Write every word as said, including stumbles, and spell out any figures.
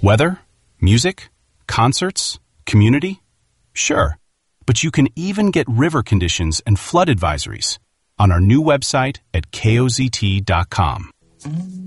Weather? Music? Concerts? Community? Sure. But you can even get river conditions and flood advisories on our new website at K O Z T dot com.